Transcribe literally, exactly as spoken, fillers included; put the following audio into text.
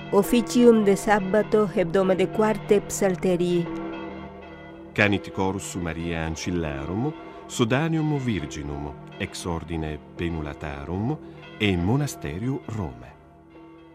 Officium de Sabbato hebdomade quarte psalterii. Canit chorus Mariae ancillarum, Sodanium Virginum, ex ordine Penulatarum, e Monasterio Rome.